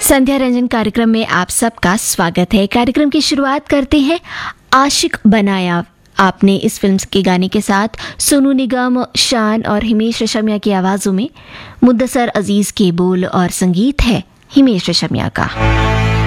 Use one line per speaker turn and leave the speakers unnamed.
संध्या रंजन कार्यक्रम में आप सबका स्वागत है। कार्यक्रम की शुरुआत करते हैं आशिक बनाया आपने इस फिल्म के गाने के साथ। सोनू निगम, शान और हिमेश रेशमिया की आवाज़ों में। मुद्दसर अजीज़ के बोल और संगीत है हिमेश रेशमिया का।